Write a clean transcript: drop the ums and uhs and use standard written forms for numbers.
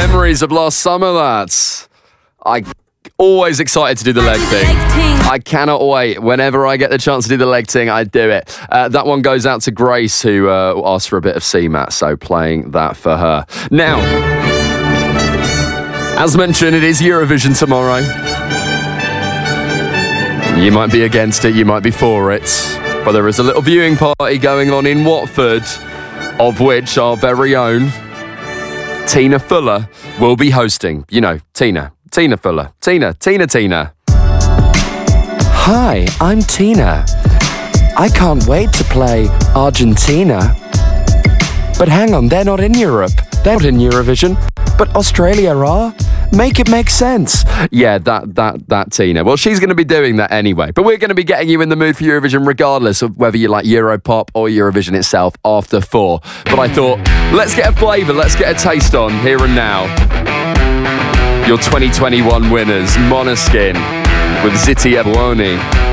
Memories of last summer, lads. I always excited to do the leg thing. I cannot wait. Whenever I get the chance to do the leg thing, I do it. That one goes out to Grace, who asked for a bit of CMAT, so playing that for her. Now, as mentioned, it is Eurovision tomorrow. You might be against it, you might be for it, but there is a little viewing party going on in Watford, of which our very own Tina Fuller will be hosting. You know, Tina Fuller. Tina. Hi, I'm Tina. I can't wait to play Argentina. But hang on, they're not in Europe. They're not in Eurovision. But Australia are. Make it make sense. Yeah, that Tina. Well, she's going to be doing that anyway. But we're going to be getting you in the mood for Eurovision regardless of whether you like Europop or Eurovision itself after 4. But I thought, let's get a flavour, let's get a taste on here and now. Your 2021 winners, Måneskin with Ziti Ebony.